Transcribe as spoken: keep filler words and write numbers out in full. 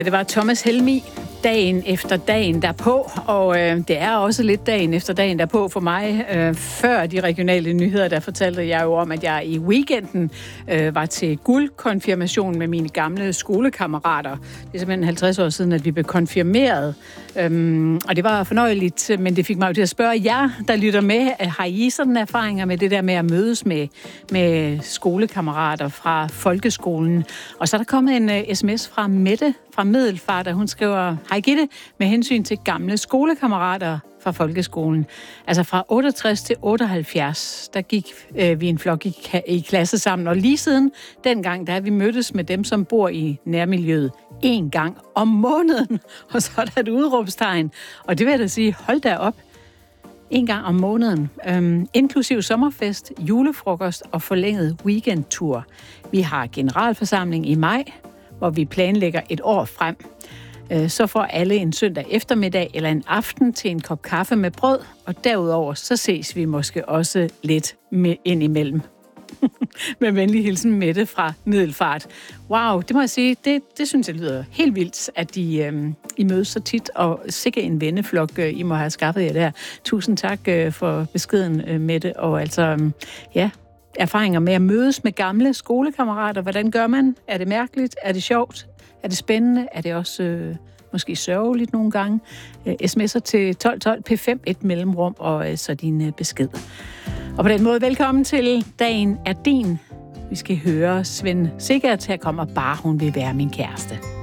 Det var Thomas Helmig, dagen efter dagen derpå, og øh, det er også lidt dagen efter dagen derpå for mig. Øh, før de regionale nyheder, der fortalte jeg jo om, at jeg i weekenden øh, var til guldkonfirmation med mine gamle skolekammerater. Det er simpelthen halvtreds år siden, at vi blev konfirmeret, øhm, og det var fornøjeligt, men det fik mig jo til at spørge jer, der lytter med. Har I sådan erfaringer med det der med at mødes med, med skolekammerater fra folkeskolen? Og så er der kommet en uh, sms fra Mette fra Middelfart, og hun skriver: hej Gitte, med hensyn til gamle skolekammerater fra folkeskolen. Altså fra otteogtres til otteoghalvfjerds, der gik øh, vi en flok i, i klasse sammen, og lige siden dengang, der har vi mødtes med dem, som bor i nærmiljøet en gang om måneden, og så er der et udråbstegn. Og det vil jeg da sige, hold da op, en gang om måneden, øhm, inklusiv sommerfest, julefrokost og forlænget weekendtur. Vi har generalforsamling i maj, hvor vi planlægger et år frem. Så får alle en søndag eftermiddag eller en aften til en kop kaffe med brød, og derudover så ses vi måske også lidt med ind imellem. Med venlig hilsen Mette fra Middelfart. Wow, det må jeg sige, det, det synes jeg lyder helt vildt, at de, øhm, I mødes så tit, og sikkert en venneflok, øh, I må have skaffet jer der. Tusind tak øh, for beskeden, øh, Mette, og altså, øh, ja, erfaringer med at mødes med gamle skolekammerater. Hvordan gør man? Er det mærkeligt? Er det sjovt? Er det spændende? Er det også øh, måske sørgeligt nogle gange? Øh, sms'er til tolv tolv P fem, et mellemrum, og øh, så din øh, besked. Og på den måde, velkommen til Dagen er din. Vi skal høre Svend Sigert, her kommer Bare hun vil være min kæreste.